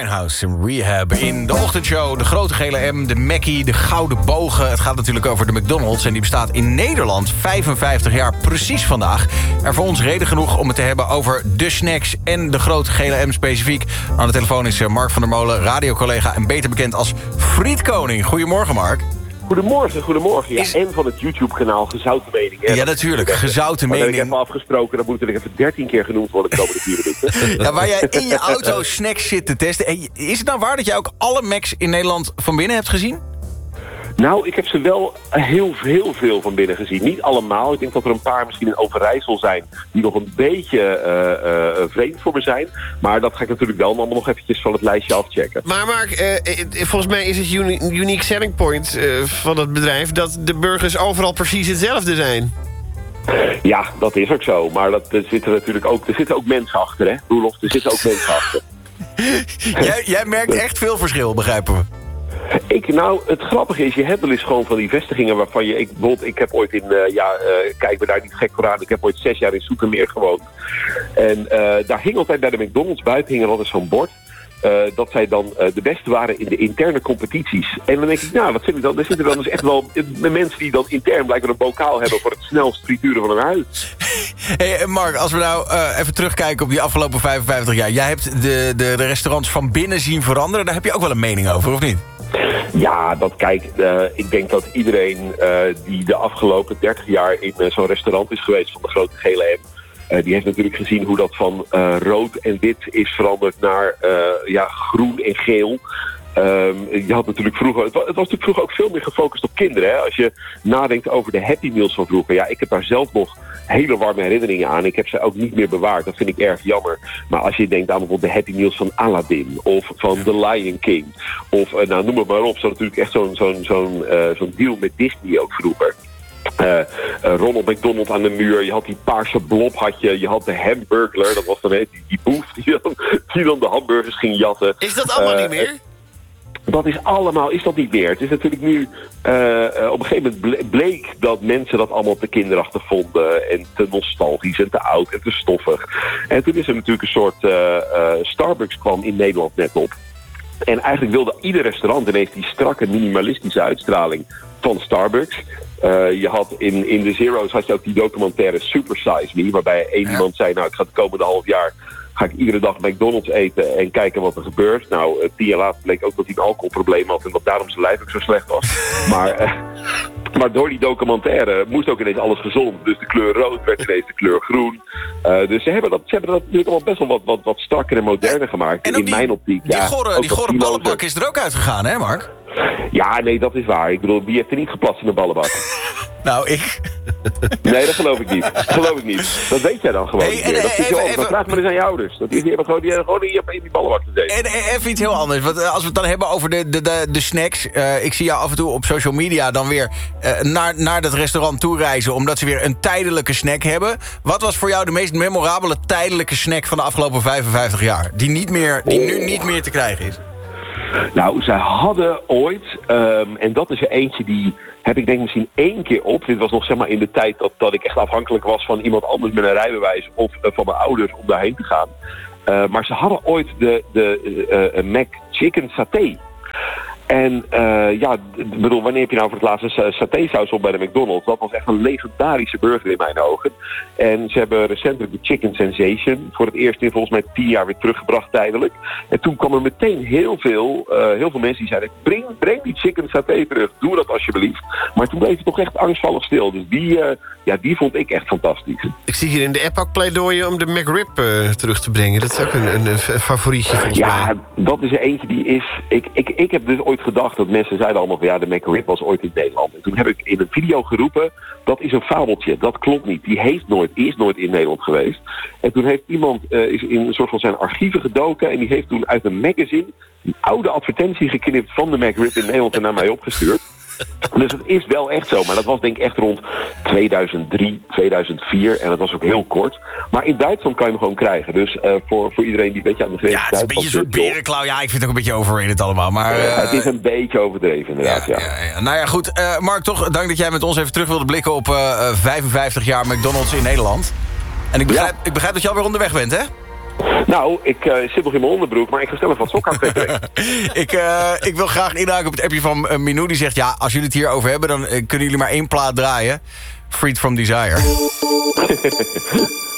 Winehouse en Rehab in de ochtendshow. De grote gele M, de Mackie, de gouden bogen. Het gaat natuurlijk over de McDonald's en die bestaat in Nederland 55 jaar precies vandaag. Er voor ons reden genoeg om het te hebben over de snacks en de grote gele M specifiek. Aan de telefoon is Mark van der Molen, radiocollega en beter bekend als Frietkoning. Goedemorgen, Mark. Goedemorgen. Ja, en van het YouTube-kanaal Gezouten Mening. Hè? Ja, natuurlijk. Gezouten Mening. Dat heb ik even afgesproken. Dat moet er even 13 keer genoemd worden de komende 4 minuten. Ja, waar jij in je auto snacks zit te testen. En is het nou waar dat jij ook alle Macs in Nederland van binnen hebt gezien? Nou, ik heb ze wel heel veel van binnen gezien. Niet allemaal. Ik denk dat er een paar misschien in Overijssel zijn die nog een beetje vreemd voor me zijn. Maar dat ga ik natuurlijk wel allemaal nog eventjes van het lijstje afchecken. Maar Mark, volgens mij is het unique selling point van het bedrijf dat de burgers overal precies hetzelfde zijn. Ja, dat is ook zo. Maar er zitten ook mensen achter, hè? Roelof, er zitten ook mensen achter. Jij merkt echt veel verschil, begrijpen we. Het grappige is, je hebt wel eens gewoon van die vestigingen waarvan je... Ik heb ooit kijk me daar niet gek voor aan, ik heb ooit 6 jaar in Zoetermeer gewoond. En daar hing altijd bij de McDonald's buiten hing er altijd zo'n bord. Dat zij dan de beste waren in de interne competities. En dan denk ik, nou, wat vind ik dan? Er zitten dan dus echt wel mensen die dan intern blijkbaar een bokaal hebben voor het snelst frituren van hun huis. Hey Mark, als we nou even terugkijken op die afgelopen 55 jaar. Jij hebt de restaurants van binnen zien veranderen. Daar heb je ook wel een mening over, of niet? Ja, ik denk dat iedereen die de afgelopen 30 jaar in zo'n restaurant is geweest van de grote gele M, die heeft natuurlijk gezien hoe dat van rood en wit is veranderd naar groen en geel. Je had natuurlijk het was natuurlijk vroeger ook veel meer gefocust op kinderen. Hè? Als je nadenkt over de Happy Meals van vroeger. Ja, ik heb daar zelf nog hele warme herinneringen aan. Ik heb ze ook niet meer bewaard. Dat vind ik erg jammer. Maar als je denkt aan bijvoorbeeld de Happy Meals van Aladdin of van The Lion King. Of noem het maar op. Zo natuurlijk echt zo'n deal met Disney ook vroeger. Ronald McDonald aan de muur. Je had die paarse blob, je had de Hamburglar. Dat was dan die boef die dan de hamburgers ging jatten. Is dat allemaal niet meer? Dat is dat niet meer. Het is natuurlijk nu, op een gegeven moment bleek dat mensen dat allemaal te kinderachtig vonden en te nostalgisch en te oud en te stoffig. En toen is er natuurlijk een soort Starbucks kwam in Nederland net op. En eigenlijk wilde ieder restaurant ineens die strakke minimalistische uitstraling van Starbucks. Je had in de Zero's had je ook die documentaire Super Size Me, waarbij één iemand zei, nou, ik ga het komende half jaar ga ik iedere dag McDonald's eten en kijken wat er gebeurt. Nou, 10 jaar later bleek ook dat hij een alcoholprobleem had en dat daarom zijn lijf ook zo slecht was. Maar door die documentaire moest ook ineens alles gezond. Dus de kleur rood werd ineens de kleur groen. Dus ze hebben dat natuurlijk allemaal best wel wat strakker en moderner gemaakt. En in mijn optiek. Die gore ballenbak is er ook uitgegaan, hè Mark? Ja, nee, dat is waar. Ik bedoel, wie heeft er niet geplast in de ballenbak? Nou, ik. Nee, dat geloof ik niet. Dat weet jij dan gewoon niet meer. Dat vraag maar eens aan je ouders. Die hebben gewoon in die ballenbak gezeten. En even iets heel anders. Want als we het dan hebben over de snacks. Ik zie jou af en toe op social media dan weer naar dat restaurant toe reizen, omdat ze weer een tijdelijke snack hebben. Wat was voor jou de meest memorabele tijdelijke snack van de afgelopen 55 jaar? Die nu niet meer te krijgen is? Nou, zij hadden ooit, en dat is er eentje die heb ik denk misschien 1 keer op. Dit was nog zeg maar in de tijd dat ik echt afhankelijk was van iemand anders met een rijbewijs of van mijn ouders om daarheen te gaan. Maar ze hadden ooit de Mac Chicken Saté. En bedoel, wanneer heb je nou voor het laatste satésaus op bij de McDonald's? Dat was echt een legendarische burger in mijn ogen. En ze hebben recentelijk de Chicken Sensation voor het eerst in volgens mij 10 jaar weer teruggebracht tijdelijk. En toen kwam er meteen heel veel mensen die zeiden, breng die chicken saté terug, doe dat alsjeblieft. Maar toen bleef het toch echt angstvallig stil. Dus die vond ik echt fantastisch. Ik zie hier in de app ook pleidooien om de McRib terug te brengen. Dat is ook een favorietje volgens mij. Ja, dat is er eentje die is... Ik heb dus ooit gedacht dat mensen zeiden allemaal van de McRib was ooit in Nederland. En toen heb ik in een video geroepen, dat is een fabeltje. Dat klopt niet. Die is nooit in Nederland geweest. En toen heeft iemand is in een soort van zijn archieven gedoken en die heeft toen uit een magazine een oude advertentie geknipt van de McRib in Nederland en naar mij opgestuurd. Dus het is wel echt zo, maar dat was denk ik echt rond 2003, 2004 en dat was ook heel kort. Maar in Duitsland kan je hem gewoon krijgen, dus voor iedereen die een beetje aan de grens... Ja, het is een beetje een soort berenklauw. Ja, ik vind het ook een beetje overrated allemaal, maar... het is een beetje overdreven inderdaad, ja. Nou ja, goed. Mark, toch dank dat jij met ons even terug wilde blikken op 55 jaar McDonald's in Nederland. En ik begrijp dat je alweer onderweg bent, hè? Nou, ik zit nog in mijn onderbroek, maar ik ga zelf wat sok aan trekken. Ik wil graag inhaken op het appje van Minou. Die zegt, ja, als jullie het hier over hebben... dan kunnen jullie maar 1 plaat draaien. Freed from Desire.